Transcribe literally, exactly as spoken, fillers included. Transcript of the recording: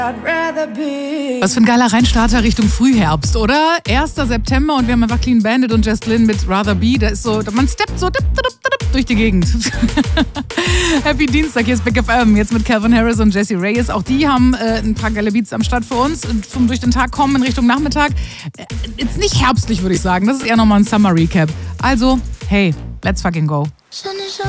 Was für ein geiler Reinstarter Richtung Frühherbst, oder? erster September und wir haben einfach Clean Bandit und Jess Glynn mit Rather Be. Da ist so, man steppt so dip, dip, dip, durch die Gegend. Happy Dienstag, hier ist Big F M. Jetzt mit Calvin Harris und Jessie Reyes. Auch die haben äh, ein paar geile Beats am Start für uns. Vom durch den Tag kommen in Richtung Nachmittag. Äh, jetzt nicht herbstlich, würde ich sagen. Das ist eher nochmal ein Summer Recap. Also, hey, let's fucking go.